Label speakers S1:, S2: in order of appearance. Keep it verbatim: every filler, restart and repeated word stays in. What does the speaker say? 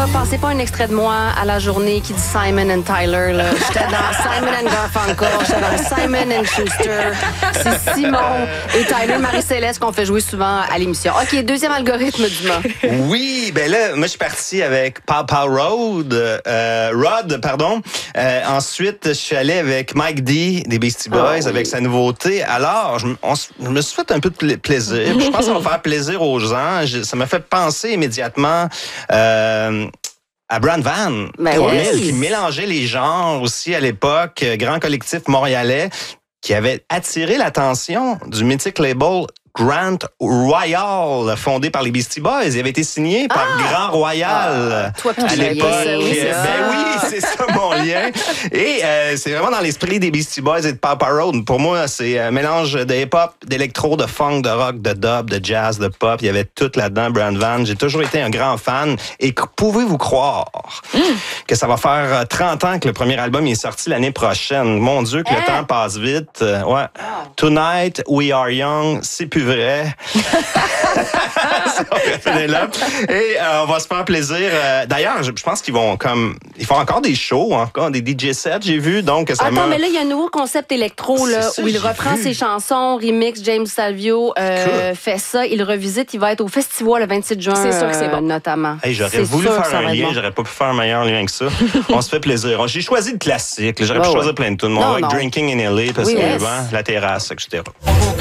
S1: pensez pas un extrait de moi à la journée qui dit Simon and Tyler. Là. J'étais dans Simon and Garfunkel, j'étais dans Simon and Schuster. C'est Simon et Tyler Marie-Céleste qu'on fait jouer souvent à l'émission. OK, deuxième algorithme du mois.
S2: Oui, ben là, moi, je suis parti avec Papa Road, euh, Rod, pardon. Euh, ensuite, je suis allé avec Mike D des Beastie Boys, oh, oui. avec sa nouveauté. Alors, je, on, je me suis fait un peu de plaisir. Je pense que ça va faire plaisir aux gens. Je, ça m'a fait penser immédiatement euh, à Brand Van,
S1: ben oui.
S2: qui mélangeait les genres aussi à l'époque. Grand collectif montréalais qui avait attiré l'attention du mythique label Grand Royal, fondé par les Beastie Boys. Il avait été signé par
S1: ah!
S2: Grand Royal
S1: ah, toi,
S2: à l'époque.
S1: Ça, oui, c'est
S2: ben
S1: ça.
S2: oui, c'est ça mon lien. Et euh, c'est vraiment dans l'esprit des Beastie Boys et de Papa Road. Pour moi, c'est un mélange de hip-hop, d'électro, de funk, de rock, de dub, de jazz, de pop. Il y avait tout là-dedans, Brand Van. J'ai toujours été un grand fan. Et pouvez-vous croire mm. que ça va faire trente ans que le premier album est sorti l'année prochaine? Mon Dieu, que hein? le temps passe vite. Ouais. Wow. Tonight, We Are Young, c'est plus vrai. Et euh, on va se faire plaisir. Euh, d'ailleurs, je, je pense qu'ils vont comme ils font encore des shows, encore des D J sets, j'ai vu. Donc ça
S1: Attends,
S2: m'a...
S1: mais là il y a un nouveau concept électro là ça, où il reprend vu. ses chansons, remix. James Salvio euh, cool. fait ça, il revisite. Il va être au festival le vingt-six juin.
S3: C'est sûr que c'est bon,
S1: euh, notamment.
S2: Hey, j'aurais c'est voulu faire un lien, bon. j'aurais pas pu faire un meilleur lien que ça. On se fait plaisir. J'ai choisi le classique. J'aurais oh, pu ouais. choisir plein de tunes. Mon avec Drinking in L A, parce oui, que yes. la terrasse, et cetera.